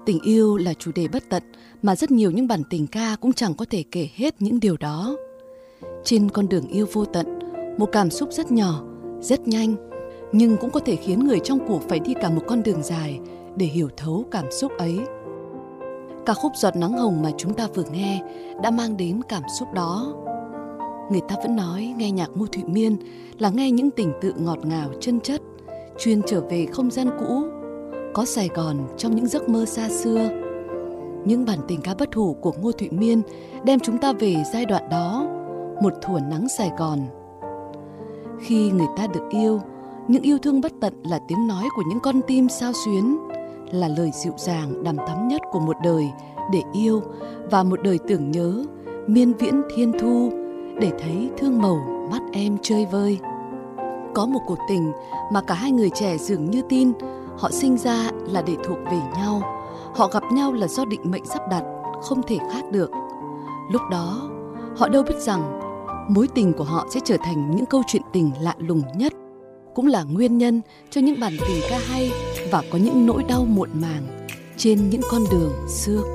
Tình yêu là chủ đề bất tận mà rất nhiều những bản tình ca cũng chẳng có thể kể hết những điều đó. Trên con đường yêu vô tận, một cảm xúc rất nhỏ, rất nhanh, nhưng cũng có thể khiến người trong cuộc phải đi cả một con đường dài để hiểu thấu cảm xúc ấy. Ca khúc Giọt Nắng Hồng mà chúng ta vừa nghe đã mang đến cảm xúc đó. Người ta vẫn nói nghe nhạc Ngô Thụy Miên là nghe những tình tự ngọt ngào chân chất, chuyên trở về không gian cũ, có Sài Gòn trong những giấc mơ xa xưa. Những bản tình ca bất hủ của Ngô Thụy Miên đem chúng ta về giai đoạn đó, một thuở nắng Sài Gòn. Khi người ta được yêu, những yêu thương bất tận là tiếng nói của những con tim xao xuyến, là lời dịu dàng đằm thắm nhất của một đời để yêu và một đời tưởng nhớ miên viễn thiên thu để thấy thương màu mắt em chơi vơi. Có một cuộc tình mà cả hai người trẻ dường như tin họ sinh ra là để thuộc về nhau, họ gặp nhau là do định mệnh sắp đặt, không thể khác được. Lúc đó họ đâu biết rằng mối tình của họ sẽ trở thành những câu chuyện tình lạ lùng nhất, cũng là nguyên nhân cho những bản tình ca hay và có những nỗi đau muộn màng trên những con đường xưa